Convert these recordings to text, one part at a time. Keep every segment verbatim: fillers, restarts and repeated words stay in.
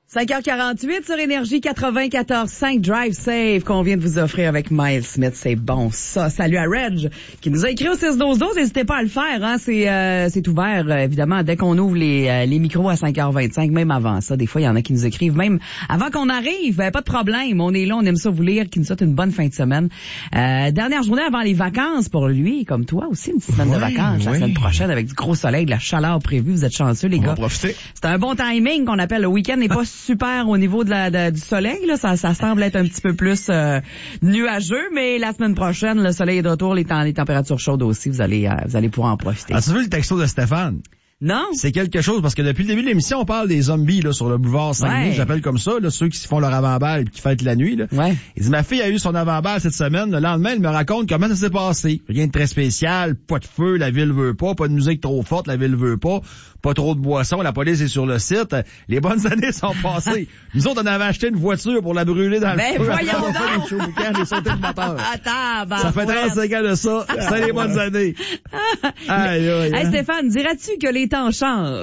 cinq heures quarante-huit sur Énergie quatre-vingt-quatorze cinq Drive Safe qu'on vient de vous offrir avec Miles Smith. C'est bon, ça. Salut à Reg qui nous a écrit au six douze douze. N'hésitez pas à le faire, hein. C'est, euh, c'est ouvert, euh, évidemment, dès qu'on ouvre les, euh, les micros à cinq heures vingt-cinq, même avant ça. Des fois, il y en a qui nous écrivent, même avant qu'on arrive. Ben, pas de problème. On est là, on aime ça vous lire, qui nous souhaite une bonne fin de semaine. Euh, dernière journée avant les vacances pour lui, comme toi aussi, une petite semaine oui, de vacances. Oui. La semaine prochaine avec du gros soleil, de la chaleur prévue. Vous êtes chanceux, les on gars. va profiter. C'est un bon timing qu'on appelle. Le week-end n'est pas super au niveau de la, de, du soleil, là. Ça, ça semble être un petit peu plus euh, nuageux, mais la semaine prochaine, le soleil est de retour, les, temps, les températures chaudes aussi, vous allez, euh, vous allez pouvoir en profiter. As-tu vu le texto de Stéphane? Non? C'est quelque chose, parce que depuis le début de l'émission, on parle des zombies là sur le boulevard Saguenay, ouais. J'appelle comme ça, là, ceux qui se font leur avant-balle et qui fêtent la nuit. Là. Ouais. Il dit, ma fille a eu son avant-balle cette semaine, le lendemain, elle me raconte comment ça s'est passé. Rien de très spécial, pas de feu, la ville veut pas, pas de musique trop forte, la ville veut pas, pas trop de boissons, la police est sur le site. Les bonnes années sont passées. Nous autres, on avait acheté une voiture pour la brûler dans ben le feu. Voyons on donc. fait des shows week-end et sauter le moteur. Attends, ben, ça fait trente-cinq ans de ça. C'est les bonnes années. Aïe, aïe, hey, hein? Stéphane, dirais-tu que les temps changent?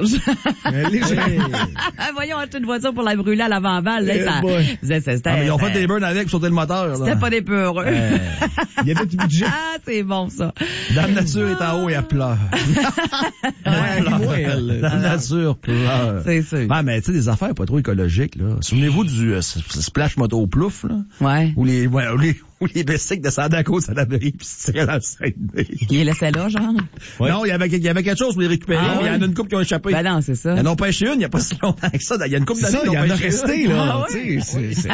Voyons, acheter une voiture pour la brûler à l'avant-balle. Là, hey ça, c'était, c'était, ah, mais ils ont fait des burns avec pour sauter le moteur. C'était pas des peu heureux. Euh, il y avait du budget. Ah, c'est bon, ça. Dame Nature est en haut et elle pleure. elle pleure. Elle. Dame Nature pleure. C'est sûr. Ah, mais tu sais, des affaires pas trop écologiques, là. Souvenez-vous du euh, splash moto plouf, là. Ouais. Où les, ouais, où les, où les bicycles descendaient à cause de la Salaberry pis se tiraient dans le Saguenay. Il les laissait là, genre? Ouais. Non, il y avait, il y avait quelque chose pour les récupérer, ah, mais il oui. y en a une couple qui ont échappé. Ben non, c'est ça. Ils en ont pêché une, il n'y a pas si longtemps que ça. Il y a une couple d'années, il y en a resté, là. là. Ah, oui. C'est, c'est...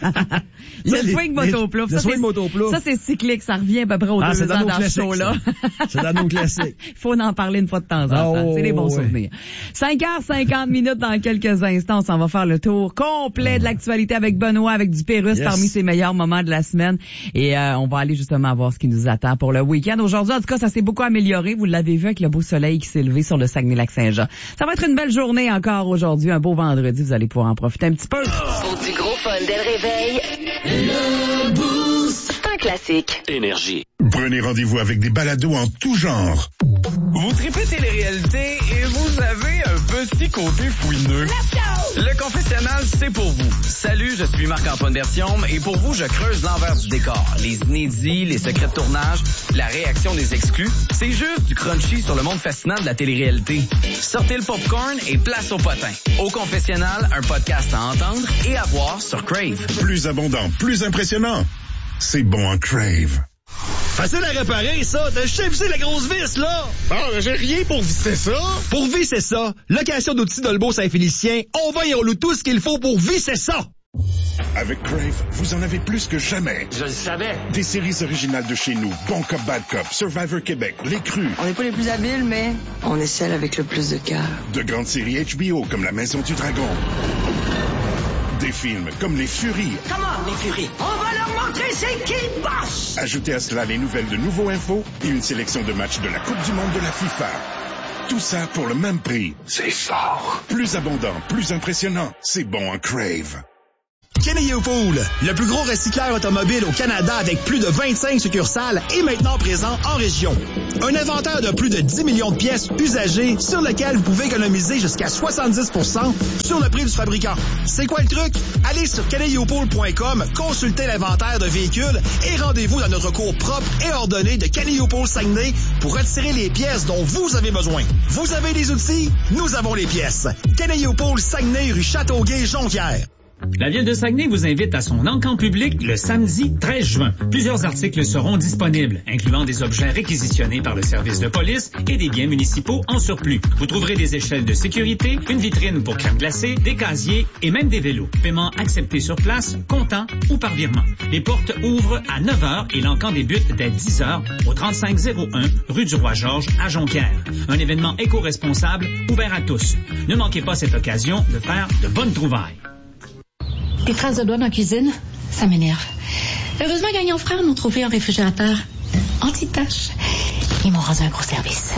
Le swing motoplouf. Le swing motoplouf. Ça, c'est cyclique. Ça revient à peu près aux ah, deux dans ans dans ce show-là. C'est dans nos classiques. Il faut en parler une fois de temps en temps. Oh, c'est des bons ouais. souvenirs. cinq heures cinquante minutes dans quelques instants. On s'en va faire le tour complet de l'actualité avec Benoît, avec du Pérusse yes. parmi ses meilleurs moments de la semaine. Et euh, on va aller justement voir ce qui nous attend pour le week-end. Aujourd'hui, en tout cas, ça s'est beaucoup amélioré. Vous l'avez vu avec le beau soleil qui s'est levé sur le Saguenay-Lac-Saint-Jean. Ça va être une belle journée encore aujourd'hui. Un beau vendredi. Vous allez pouvoir en profiter un petit peu. Pour du gros fun dès le réveil, le Boost. C'est un classique. Énergie. Prenez rendez-vous avec des balados en tout genre. Vous tripez télé-réalité et vous avez un petit côté fouineux. Le confessionnal, c'est pour vous. Salut, je suis Marc-Antoine Bertium et pour vous, je creuse l'envers du décor. Les inédits, les secrets de tournage, la réaction des exclus. C'est juste du crunchy sur le monde fascinant de la télé-réalité. Sortez le popcorn et place au potin. Au confessionnal, un podcast à entendre et à voir sur Crave. Plus abondant, plus impressionnant. C'est bon en Crave. Facile à réparer, ça. T'as juste à visser la grosse vis, là. Ah, j'ai rien pour visser ça. Pour visser ça, location d'outils Dolbeau Saint-Félicien, on va et on loue tout ce qu'il faut pour visser ça. Avec Crave, vous en avez plus que jamais. Je le savais. Des séries originales de chez nous. Bon Cop, Bad Cop, Survivor Québec, Les Crus. On n'est pas les plus habiles, mais on est celles avec le plus de cœur. De grandes séries H B O comme La Maison du Dragon. Des films comme Les Furies. Comment, Les Furies? On va leur montrer c'est qui le boss! Ajoutez à cela les nouvelles de Nouveau Info et une sélection de matchs de la Coupe du Monde de la FIFA. Tout ça pour le même prix. C'est fort. Plus abondant, plus impressionnant. C'est bon en Crave. Kenny Pool, le plus gros recycleur automobile au Canada avec plus de vingt-cinq succursales est maintenant présent en région. Un inventaire de plus de dix millions de pièces usagées sur lequel vous pouvez économiser jusqu'à soixante-dix pour cent sur le prix du fabricant. C'est quoi le truc? Allez sur kenny pool point com, consultez l'inventaire de véhicules et rendez-vous dans notre cours propre et ordonné de Kenny Pool Saguenay pour retirer les pièces dont vous avez besoin. Vous avez les outils, nous avons les pièces. Kenny Pool Saguenay, rue Châteauguay, Jonquière. La Ville de Saguenay vous invite à son encamp public le samedi treize juin. Plusieurs articles seront disponibles, incluant des objets réquisitionnés par le service de police et des biens municipaux en surplus. Vous trouverez des échelles de sécurité, une vitrine pour crème glacée, des casiers et même des vélos. Paiement accepté sur place, comptant ou par virement. Les portes ouvrent à neuf heures et l'encamp débute dès dix heures au trente-cinq zéro un rue du Roi-Georges à Jonquière. Un événement éco-responsable ouvert à tous. Ne manquez pas cette occasion de faire de bonnes trouvailles. Des traces de doigts dans la cuisine, ça m'énerve. Heureusement, Gagnon Frères m'ont trouvé un réfrigérateur anti-tache. Ils m'ont rendu un gros service.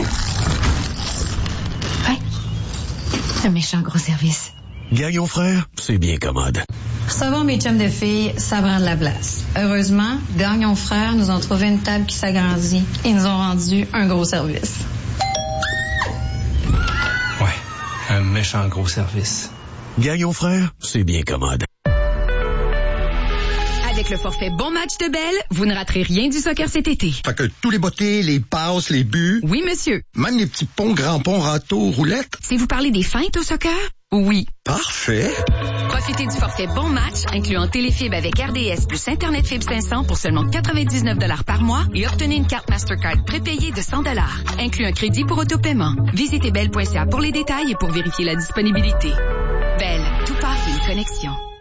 Ouais, un méchant gros service. Gagnon Frères, c'est bien commode. Recevoir mes chums de filles, ça prend de la place. Heureusement, Gagnon Frères nous ont trouvé une table qui s'agrandit. Ils nous ont rendu un gros service. Ouais, un méchant gros service. Gagnon Frères, c'est bien commode. Avec le forfait Bon Match de Bell, vous ne raterez rien du soccer cet été. Fait que tous les bottées, les passes, les buts. Oui, monsieur. Même les petits ponts, grands ponts, râteaux, roulettes. Si vous parlez des feintes au soccer, oui. Parfait. Profitez du forfait Bon Match, incluant téléfibre avec R D S plus Internet Fibre cinq cents pour seulement quatre-vingt-dix-neuf dollars par mois et obtenez une carte Mastercard prépayée de cent dollars, inclut un crédit pour autopaiement. Visitez bell point c a pour les détails et pour vérifier la disponibilité. Bell, tout part d'une connexion.